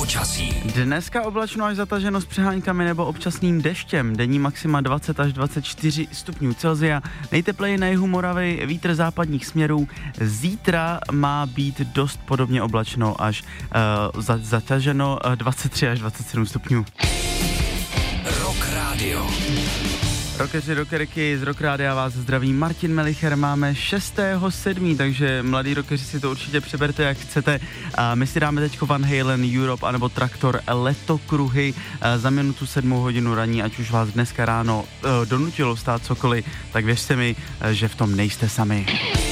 počasí. Dneska oblačno až zataženo s přeháňkami nebo občasným deštěm. Denní maxima 20 až 24 stupňů Celsia. Nejtepleji na jihu Moravy, vítr západních směrů. Zítra má být dost podobně oblačno až zataženo 23 až 27 stupňů. Rock Radio. Rockeři, rockerky z Rock Rádia vás zdraví Martin Melicher, máme 6.7., takže mladí rockeři si to určitě přeberte, jak chcete. My si dáme teďko Van Halen, Europe, anebo Traktor, Letokruhy za minutu 7 hodinu raní, ať už vás dneska ráno donutilo vstát cokoliv, tak věřte mi, že v tom nejste sami.